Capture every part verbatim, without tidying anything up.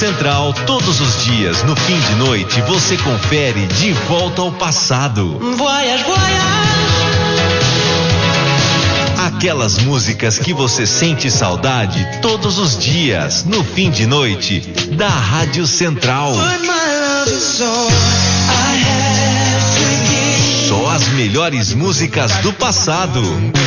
Central, todos os dias, no fim de noite, você confere De Volta ao Passado. Voyage, voyage. Aquelas músicas que você sente saudade todos os dias, no fim de noite, da Rádio Central. Só as melhores músicas do passado.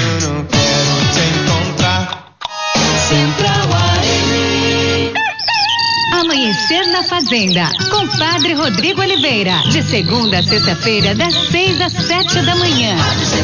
Central A M. Amanhecer na Fazenda, com Padre Rodrigo Oliveira, de segunda a sexta-feira, das seis às sete da manhã.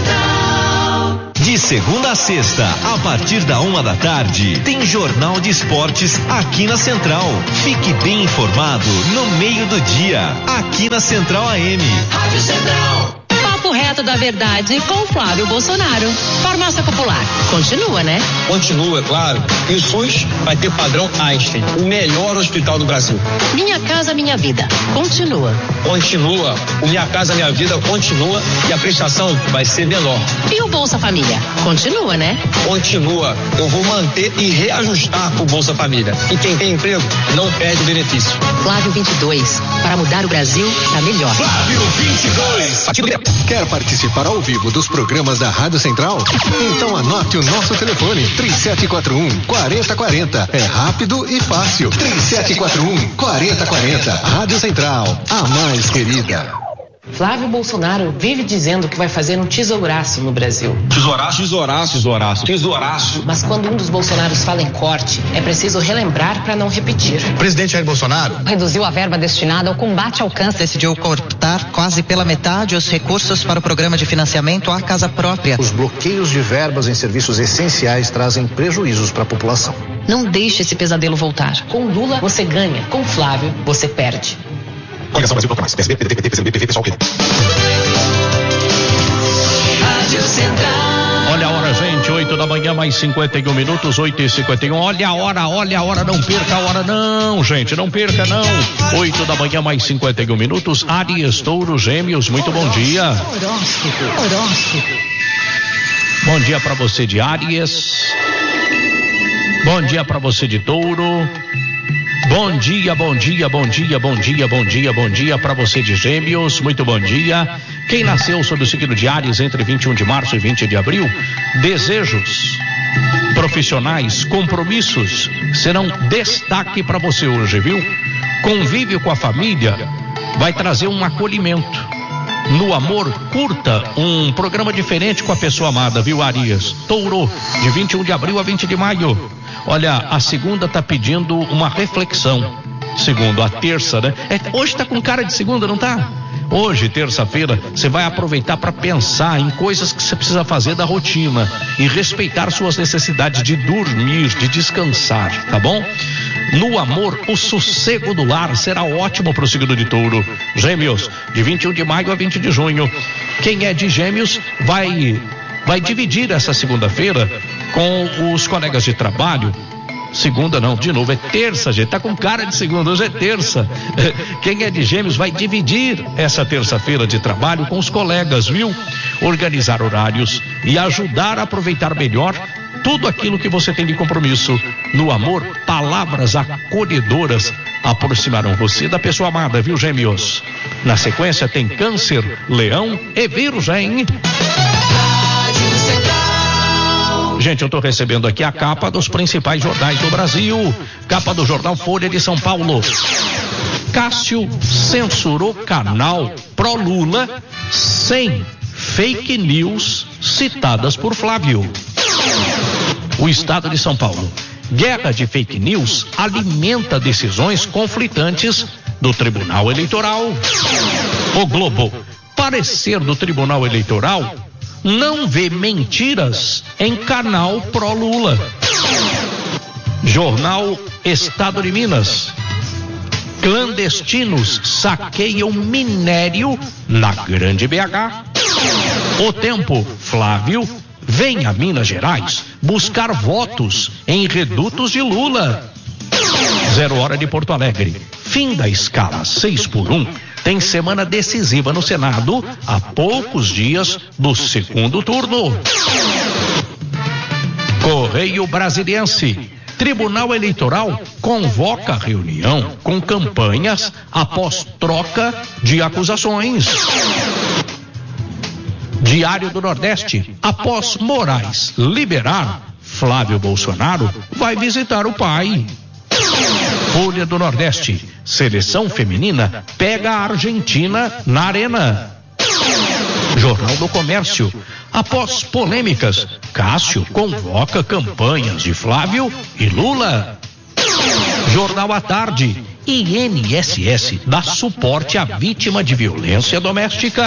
De segunda a sexta, a partir da uma da tarde, tem Jornal de Esportes aqui na Central. Fique bem informado no meio do dia, aqui na Central A M. Rádio Central. Papo reto da verdade com Flávio Bolsonaro. Farmácia Popular. Continua, né? Continua, é claro. E o SUS vai ter padrão Einstein, o melhor hospital do Brasil. Minha Casa Minha Vida. Continua. Continua. O Minha Casa Minha Vida continua e a prestação vai ser menor. E o Bolsa Família? Continua, né? Continua. Eu vou manter e reajustar o Bolsa Família. E quem tem emprego não perde o benefício. Flávio vinte e dois. Para mudar o Brasil para melhor. Flávio vinte e dois. Partido Quer participar ao vivo dos programas da Rádio Central? Então anote o nosso telefone três sete quatro um, quatro zero quatro zero. É rápido e fácil. três sete quatro um, quatro zero quatro zero. Rádio Central, a mais querida. Flávio Bolsonaro vive dizendo que vai fazer um tesouraço no Brasil. Tesouraço, tesouraço, tesouraço, tesouraço. Mas quando um dos Bolsonaros fala em corte, é preciso relembrar para não repetir. O presidente Jair Bolsonaro reduziu a verba destinada ao combate ao câncer. Decidiu cortar quase pela metade os recursos para o programa de financiamento à casa própria. Os bloqueios de verbas em serviços essenciais trazem prejuízos para a população. Não deixe esse pesadelo voltar. Com Lula, você ganha. Com Flávio, você perde. Coligação Brasil Toca Mais. P S B, P D T, P C B, P V, pessoal que... Rádio Central. Olha a hora, gente, oito da manhã, mais cinquenta e um minutos, oito e cinquenta e um. Olha a hora, olha a hora, não perca a hora, não, gente, não perca, não. oito da manhã, mais cinquenta e um minutos. Áries, Touro, Gêmeos, muito bom dia. Horóscopo, horóscopo. Bom dia pra você de Áries. Bom dia pra você de Touro. Bom dia, bom dia, bom dia, bom dia, bom dia, bom dia para você de Gêmeos, muito bom dia. Quem nasceu sob o signo de Áries entre vinte e um de março e vinte de abril, desejos profissionais, compromissos serão destaque para você hoje, viu? Convívio com a família vai trazer um acolhimento. No amor, curta um programa diferente com a pessoa amada, viu, Áries? Touro, de vinte e um de abril a vinte de maio. Olha, a segunda tá pedindo uma reflexão. Segundo, a terça, né? É, hoje tá com cara de segunda, não tá? Hoje, terça-feira, você vai aproveitar para pensar em coisas que você precisa fazer da rotina e respeitar suas necessidades de dormir, de descansar, tá bom? No amor, o sossego do lar será ótimo para o signo de Touro. Gêmeos, de vinte e um de maio a vinte de junho. Quem é de Gêmeos vai, vai dividir essa segunda-feira com os colegas de trabalho. Segunda não, de novo, é terça, gente, tá com cara de segunda, hoje é terça. Quem é de Gêmeos vai dividir essa terça-feira de trabalho com os colegas, viu? Organizar horários e ajudar a aproveitar melhor tudo aquilo que você tem de compromisso. No amor, palavras acolhedoras aproximarão você da pessoa amada, viu, Gêmeos? Na sequência tem Câncer, Leão e Virgem. Gente, eu estou recebendo aqui a capa dos principais jornais do Brasil. Capa do jornal Folha de São Paulo. Cássio censurou canal pró-Lula sem fake news citadas por Flávio. O Estado de São Paulo. Guerra de fake news alimenta decisões conflitantes do Tribunal Eleitoral. O Globo. Parecer do Tribunal Eleitoral não vê mentiras em canal pró-Lula. Jornal Estado de Minas. Clandestinos saqueiam minério na Grande B H. O Tempo, Flávio vem a Minas Gerais buscar votos em redutos de Lula. Zero hora de Porto Alegre. Fim da escala seis por um. Tem semana decisiva no Senado a poucos dias do segundo turno. Correio Brasiliense. Tribunal Eleitoral convoca reunião com campanhas após troca de acusações. Diário do Nordeste, após Moraes liberar, Flávio Bolsonaro vai visitar o pai. Folha do Nordeste, seleção feminina pega a Argentina na arena. Jornal do Comércio, após polêmicas, Cássio convoca campanhas de Flávio e Lula. Jornal à Tarde, I N S S dá suporte à vítima de violência doméstica.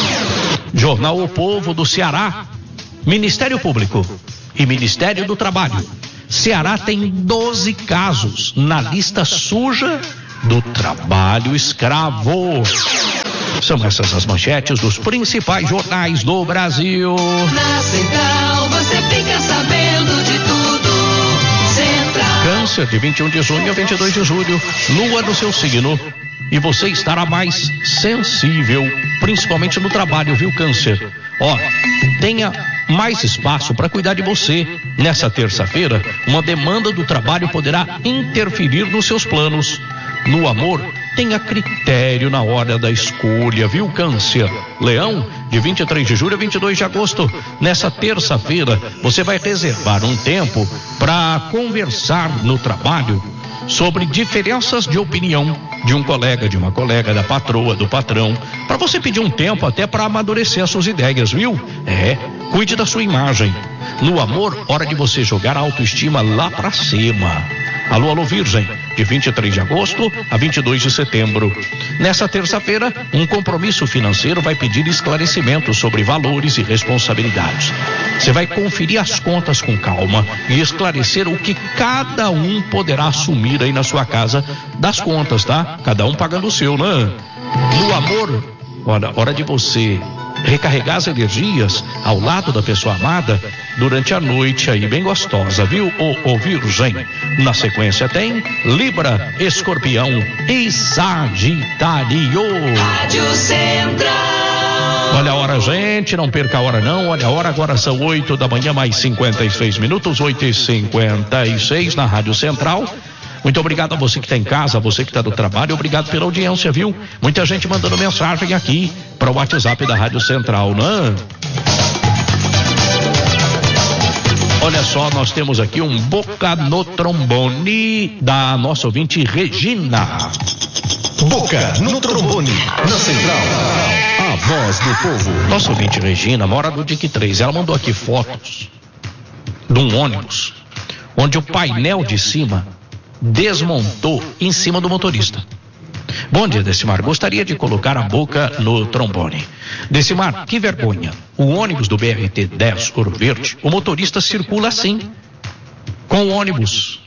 Jornal O Povo do Ceará, Ministério Público e Ministério do Trabalho. Ceará tem doze casos na lista suja do trabalho escravo. São essas as manchetes dos principais jornais do Brasil. Na Central você fica sabendo de tudo. Central. Câncer, de vinte e um de junho a vinte e dois de julho, lua no seu signo. E você estará mais sensível, principalmente no trabalho, viu, Câncer? Ó, tenha mais espaço para cuidar de você. Nessa terça-feira, uma demanda do trabalho poderá interferir nos seus planos. No amor, tenha critério na hora da escolha, viu, Câncer? Leão, de vinte e três de julho a vinte e dois de agosto. Nessa terça-feira, você vai reservar um tempo para conversar no trabalho sobre diferenças de opinião de um colega, de uma colega, da patroa, do patrão, para você pedir um tempo até para amadurecer as suas ideias, viu? É, cuide da sua imagem. No amor, hora de você jogar a autoestima lá pra cima. Alô, alô, Virgem, de vinte e três de agosto a vinte e dois de setembro. Nessa terça-feira, um compromisso financeiro vai pedir esclarecimentos sobre valores e responsabilidades. Você vai conferir as contas com calma e esclarecer o que cada um poderá assumir aí na sua casa das contas, tá? Cada um pagando o seu, né? No amor, hora, hora de você recarregar as energias ao lado da pessoa amada durante a noite aí, bem gostosa, viu, ô, ô Virgem? Na sequência tem Libra, Escorpião e Sagitário. Rádio Central. Olha a hora, gente, não perca a hora não, olha a hora, agora são oito da manhã, mais cinquenta e seis minutos, oito e cinquenta e seis na Rádio Central. Muito obrigado a você que está em casa, a você que está no trabalho, obrigado pela audiência, viu? Muita gente mandando mensagem aqui para o WhatsApp da Rádio Central, né? Olha só, nós temos aqui um boca no trombone da nossa ouvinte Regina. Boca no trombone, na Central, a voz do povo. Nossa ouvinte Regina mora no D I C três, ela mandou aqui fotos de um ônibus onde o painel de cima desmontou em cima do motorista. Bom dia, Decimar. Gostaria de colocar a boca no trombone. Decimar, que vergonha. O ônibus do B R T dez Ouro Verde, o motorista circula assim, com o ônibus.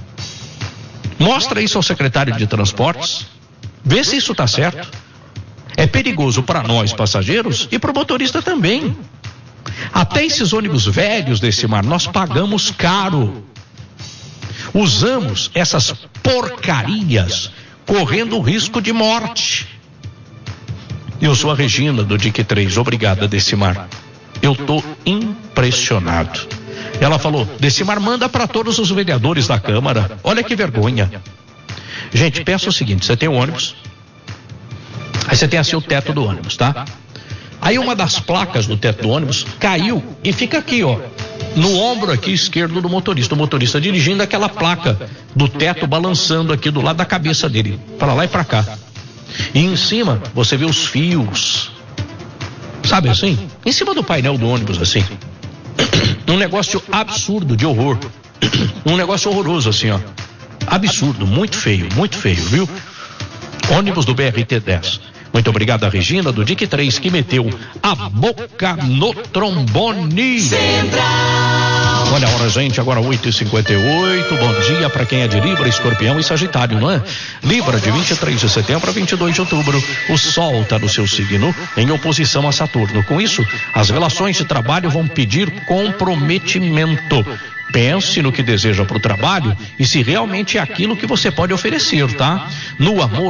Mostra isso ao secretário de Transportes. Vê se isso está certo. É perigoso para nós, passageiros, e para o motorista também. Até esses ônibus velhos, Decimar, nós pagamos caro. Usamos essas porcarias correndo risco de morte. Eu sou a Regina do D I C três, obrigada, Decimar. Eu tô impressionado. Ela falou, Decimar, manda para todos os vereadores da Câmara. Olha que vergonha. Gente, pensa o seguinte, você tem um ônibus, aí você tem assim o teto do ônibus, tá? Aí uma das placas do teto do ônibus caiu e fica aqui, ó, no ombro aqui esquerdo do motorista. O motorista dirigindo, aquela placa do teto balançando aqui do lado da cabeça dele, para lá e para cá. E em cima você vê os fios, sabe assim? Em cima do painel do ônibus assim. Um negócio absurdo de horror. Um negócio horroroso assim, ó. Absurdo, muito feio, muito feio, viu? Ônibus do B R T dez. Muito obrigado a Regina do D I C três que meteu a boca no trombone. Central. Olha a hora, gente, agora oito e cinquenta e oito. Bom dia para quem é de Libra, Escorpião e Sagitário, não é? Libra, de vinte e três de setembro a vinte e dois de outubro. O Sol está no seu signo em oposição a Saturno. Com isso, as relações de trabalho vão pedir comprometimento. Pense no que deseja para o trabalho e se realmente é aquilo que você pode oferecer, tá? No amor,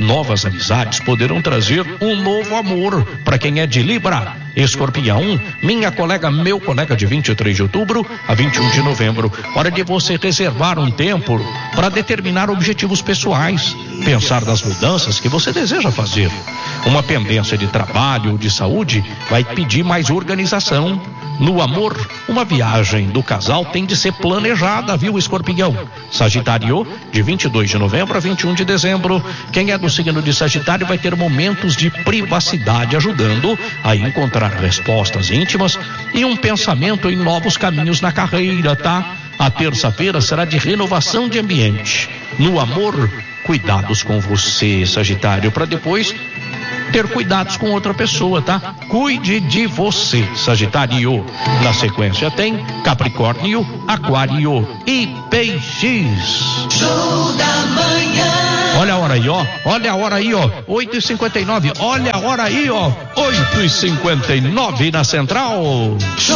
novas amizades poderão trazer um novo amor para quem é de Libra. Escorpião, minha colega, meu colega, de vinte e três de outubro a vinte e um de novembro. Hora de você reservar um tempo para determinar objetivos pessoais, pensar nas mudanças que você deseja fazer. Uma pendência de trabalho ou de saúde vai pedir mais organização. No amor, uma viagem do casal tem de ser planejada, viu, Escorpião? Sagitário, de vinte e dois de novembro a vinte e um de dezembro. Quem é do signo de Sagitário vai ter momentos de privacidade, ajudando a encontrar respostas íntimas e um pensamento em novos caminhos na carreira, tá? A terça-feira será de renovação de ambiente. No amor, cuidados com você, Sagitário, para depois ter cuidados com outra pessoa, tá? Cuide de você, Sagitário. Na sequência tem Capricórnio, Aquário e Peixes. Show da manhã. Olha a hora aí, ó. Olha a hora aí, ó. oito e cinquenta e nove. Olha a hora aí, ó. oito e cinquenta e nove na Central.